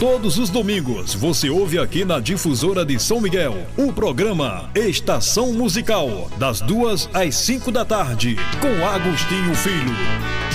Todos os domingos você ouve aqui na Difusora de São Miguel o programa Estação Musical, das 2 às 5 da tarde, com Agostinho Filho.